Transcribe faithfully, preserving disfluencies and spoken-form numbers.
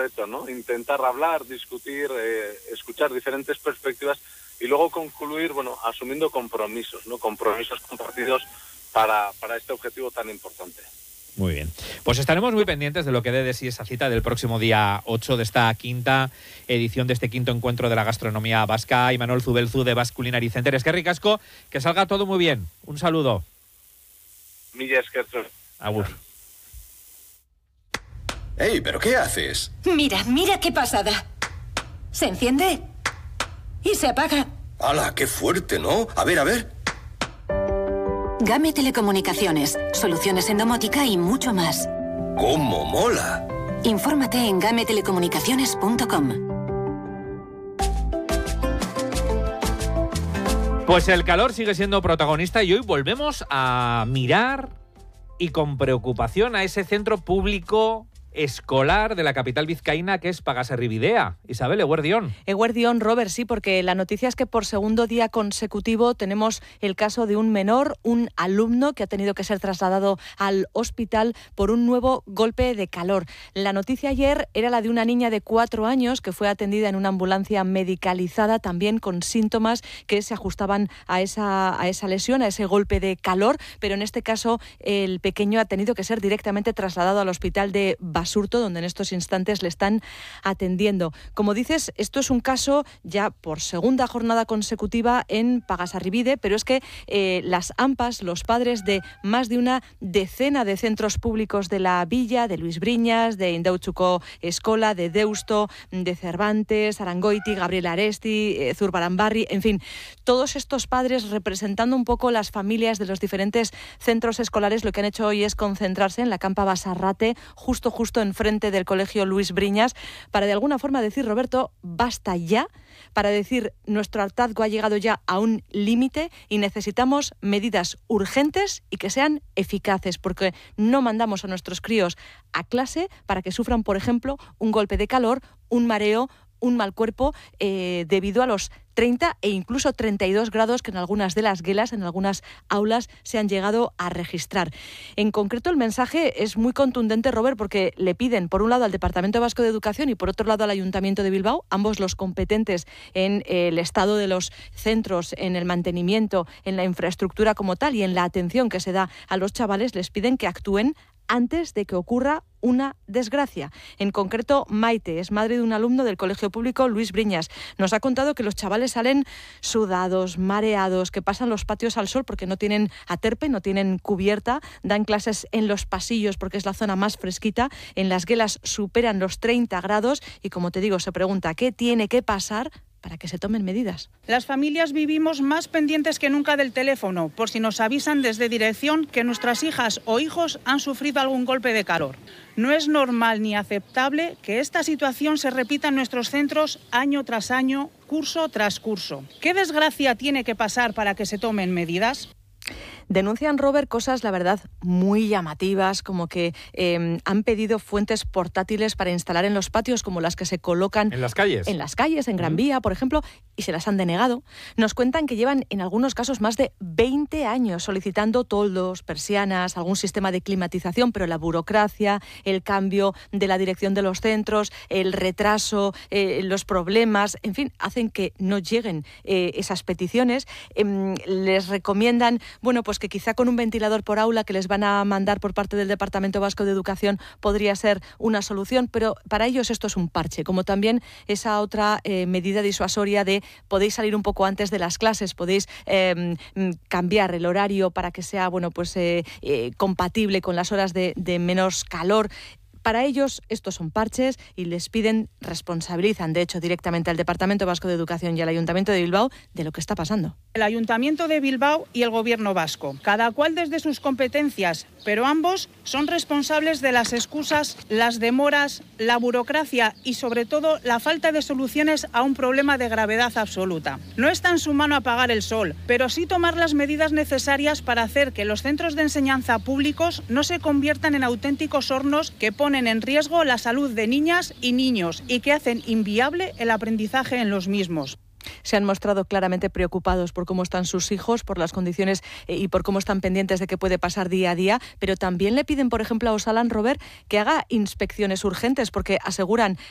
reto, ¿no? Intentar hablar, discutir, eh, escuchar diferentes perspectivas y luego concluir, bueno, asumiendo compromisos, ¿no? Compromisos compartidos para, para este objetivo tan importante. Muy bien. Pues estaremos muy pendientes de lo que dé de sí esa cita del próximo día ocho de esta quinta edición, de este quinto encuentro de la gastronomía vasca. Imanol Zubelzu de Basque Culinary Center. Es que ricasco, que salga todo muy bien. Un saludo. Milla eskerzo. Agur. Ey, ¿pero qué haces? Mira, mira qué pasada. Se enciende y se apaga. ¡Hala, qué fuerte!, ¿no? A ver, a ver. Game Telecomunicaciones, soluciones en domótica y mucho más. ¡Cómo mola! Infórmate en game telecomunicaciones punto com. Pues el calor sigue siendo protagonista y hoy volvemos a mirar y con preocupación a ese centro público escolar de la capital vizcaína que es Pagasarribidea. Isabel, Eguerdión. Eguerdión, Robert, sí, porque la noticia es que por segundo día consecutivo tenemos el caso de un menor, un alumno que ha tenido que ser trasladado al hospital por un nuevo golpe de calor. La noticia ayer era la de una niña de cuatro años que fue atendida en una ambulancia medicalizada, también con síntomas que se ajustaban a esa, a esa lesión, a ese golpe de calor, pero en este caso el pequeño ha tenido que ser directamente trasladado al hospital de Basurto, donde en estos instantes le están atendiendo. Como dices, esto es un caso ya por segunda jornada consecutiva en Pagasarribide, pero es que eh, las AMPAs, los padres de más de una decena de centros públicos de la villa, de Luis Briñas, de Indauchuco Escola, de Deusto, de Cervantes, Arangoiti, Gabriel Aresti, eh, Zurbaranbarri, en fin, todos estos padres representando un poco las familias de los diferentes centros escolares, lo que han hecho hoy es concentrarse en la Campa Basarrate, justo justo enfrente del colegio Luis Briñas, para de alguna forma decir, Roberto, basta ya, para decir, nuestro hartazgo ha llegado ya a un límite y necesitamos medidas urgentes y que sean eficaces, porque no mandamos a nuestros críos a clase para que sufran, por ejemplo, un golpe de calor, un mareo, un mal cuerpo eh, debido a los treinta e incluso treinta y dos grados que en algunas de las gelas, en algunas aulas, se han llegado a registrar. En concreto, el mensaje es muy contundente, Robert, porque le piden, por un lado, al Departamento Vasco de Educación y, por otro lado, al Ayuntamiento de Bilbao, ambos los competentes en el estado de los centros, en el mantenimiento, en la infraestructura como tal y en la atención que se da a los chavales, les piden que actúen antes de que ocurra una desgracia. En concreto, Maite es madre de un alumno del Colegio Público Luis Briñas. Nos ha contado que los chavales salen sudados, mareados, que pasan los patios al sol porque no tienen aterpe, no tienen cubierta, dan clases en los pasillos porque es la zona más fresquita, en las gelas superan los treinta grados y, como te digo, se pregunta qué tiene que pasar para que se tomen medidas. Las familias vivimos más pendientes que nunca del teléfono, por si nos avisan desde dirección que nuestras hijas o hijos han sufrido algún golpe de calor. No es normal ni aceptable que esta situación se repita en nuestros centros año tras año, curso tras curso. ¿Qué desgracia tiene que pasar para que se tomen medidas? Denuncian, Robert, cosas, la verdad, muy llamativas, como que eh, han pedido fuentes portátiles para instalar en los patios, como las que se colocan en las calles, en las calles, en Gran Vía, por ejemplo, y se las han denegado. Nos cuentan que llevan, en algunos casos, más de veinte años solicitando toldos, persianas, algún sistema de climatización, pero la burocracia, el cambio de la dirección de los centros, el retraso, eh, los problemas, en fin, hacen que no lleguen eh, esas peticiones. Eh, les recomiendan, bueno, pues que quizá con un ventilador por aula que les van a mandar por parte del Departamento Vasco de Educación podría ser una solución, pero para ellos esto es un parche, como también esa otra eh, medida disuasoria de podéis salir un poco antes de las clases, podéis eh, cambiar el horario para que sea, bueno, pues eh, eh, compatible con las horas de, de menos calor. Para ellos estos son parches y les piden, responsabilizan de hecho directamente al Departamento Vasco de Educación y al Ayuntamiento de Bilbao de lo que está pasando. El Ayuntamiento de Bilbao y el Gobierno vasco, cada cual desde sus competencias, pero ambos son responsables de las excusas, las demoras, la burocracia y sobre todo la falta de soluciones a un problema de gravedad absoluta. No está en su mano apagar el sol, pero sí tomar las medidas necesarias para hacer que los centros de enseñanza públicos no se conviertan en auténticos hornos que ponen en riesgo la salud de niñas y niños y que hacen inviable el aprendizaje en los mismos. Se han mostrado claramente preocupados por cómo están sus hijos, por las condiciones eh, y por cómo están pendientes de qué puede pasar día a día, pero también le piden, por ejemplo, a Osalan, Robert, que haga inspecciones urgentes, porque aseguran